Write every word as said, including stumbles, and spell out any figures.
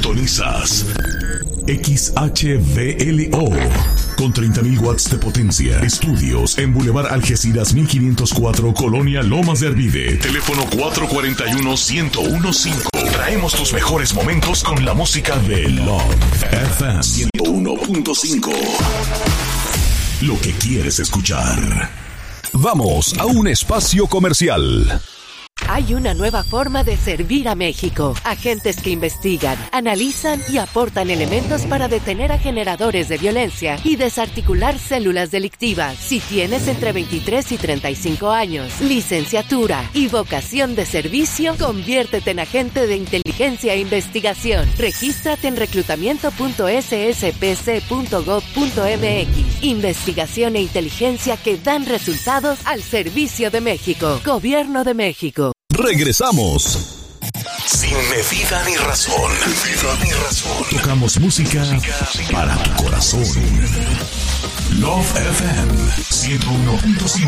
Sintonizas X H V L O con treinta mil watts de potencia. Estudios en Boulevard Algeciras mil quinientos cuatro, Colonia Lomas de Arvide. Teléfono cuatro cuatro uno, uno cero uno cinco. Traemos tus mejores momentos con la música de Love F M ciento uno punto cinco. Lo que quieres escuchar. Vamos a un espacio comercial. Hay una nueva forma de servir a México. Agentes que investigan, analizan y aportan elementos para detener a generadores de violencia y desarticular células delictivas. Si tienes entre veintitrés y treinta y cinco años, licenciatura y vocación de servicio, conviértete en agente de inteligencia e investigación. Regístrate en reclutamiento punto s s p c punto gov punto m x. Investigación e inteligencia que dan resultados al servicio de México. Gobierno de México. Regresamos. Sin medida ni razón. Medida ni razón. Tocamos música para tu corazón. Love F M ciento uno punto cinco.